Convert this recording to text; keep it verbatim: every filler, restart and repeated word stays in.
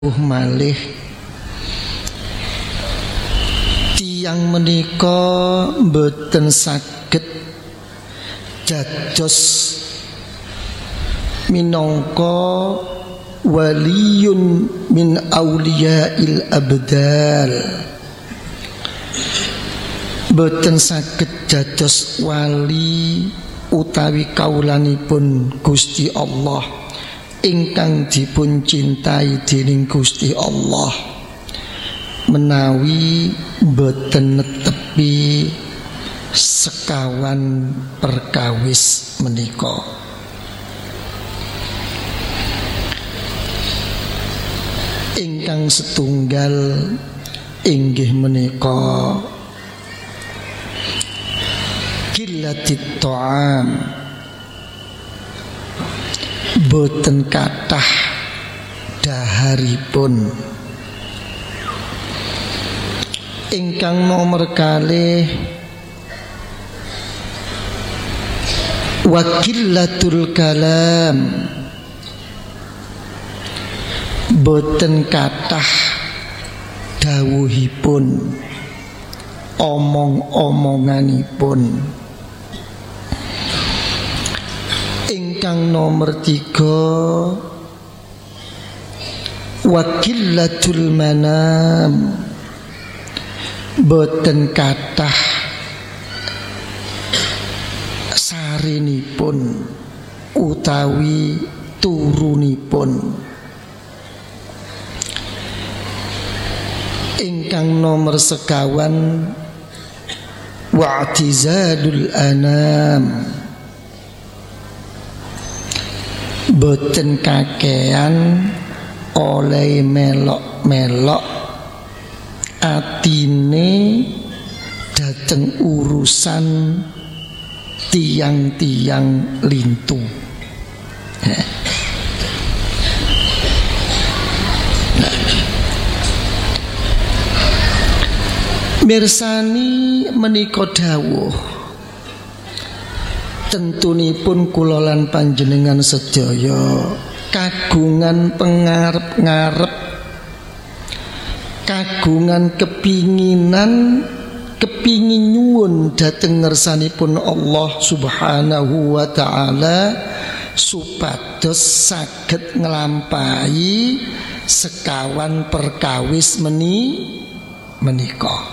malih tiyang menika mboten saged dados minangka waliyun min auliyail abdal, mboten saged dados wali utawi kaulanipun Gusti Allah ingkang dipun cintai dening Gusti Allah menawi boten netepi sekawan perkawis menika. Ingkang setunggal inggih menika qillatit ta'am, boten kathah daharipun. Ingkang nomor kalih wa qillatul kalam, boten kathah dawuhipun, omong-omonganipun. Ingkang nomor tiga wa qillatul manam, boten kathah sarenipun utawi turunipun. Ingkang nomor sekawan wa'tizalul anam, boten kakean oleh melok-melok atine dateng urusan tiang-tiang lintu. Mirsani menika dawuh tentunipun kula lan panjenengan sedaya kagungan pengarep-ngarep, kagungan kepinginan, kepingin nyuwun dhateng ngersanipun Allah Subhanahu wa taala supados saged nglampahi sekawan perkawis meni menika.